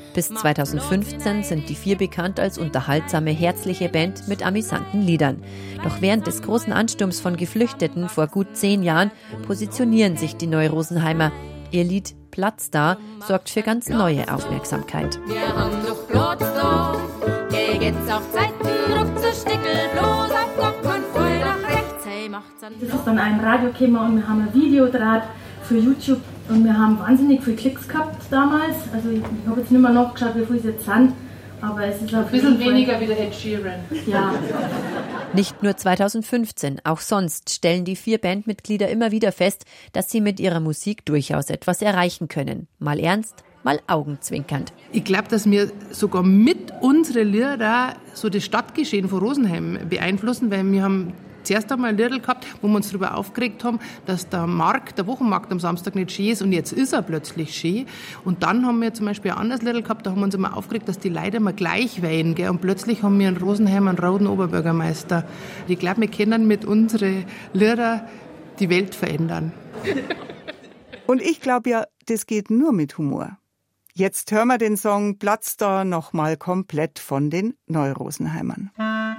Bis 2015 sind die vier bekannt als unterhaltsame, herzliche Band mit amüsanten Liedern. Doch während des großen Ansturms von Geflüchteten vor gut 10 Jahren positionieren sich die Neu-Rosenheimer. Ihr Lied Platz da sorgt für ganz neue Aufmerksamkeit. Wir haben doch Platz da, geht's auf Zeiten, ruck zur Stickel, bloß auf Gott und voll nach rechts, hey, macht's an. Das ist dann ein Radio gekommen und wir haben ein Video gedreht für YouTube und wir haben wahnsinnig viele Klicks gehabt damals. Also ich habe jetzt nicht mehr nachgeschaut, wie viele es jetzt sind, aber es ist ein bisschen weniger wie der Ed Sheeran. Ja. Nicht nur 2015, auch sonst stellen die 4 Bandmitglieder immer wieder fest, dass sie mit ihrer Musik durchaus etwas erreichen können. Mal ernst, mal augenzwinkernd. Ich glaube, dass wir sogar mit unseren Lieder so das Stadtgeschehen von Rosenheim beeinflussen, weil wir haben zuerst einmal ein Lied gehabt, wo wir uns darüber aufgeregt haben, dass der Wochenmarkt am Samstag nicht schön ist und jetzt ist er plötzlich schön. Und dann haben wir zum Beispiel ein anderes Lied gehabt, da haben wir uns immer aufgeregt, dass die Leute immer gleich weinen, gell? Und plötzlich haben wir in Rosenheim einen roten Oberbürgermeister. Ich glaube, wir können mit unseren Liedern die Welt verändern. Und ich glaube ja, das geht nur mit Humor. Jetzt hören wir den Song Platz da nochmal komplett von den Neu-Rosenheimern.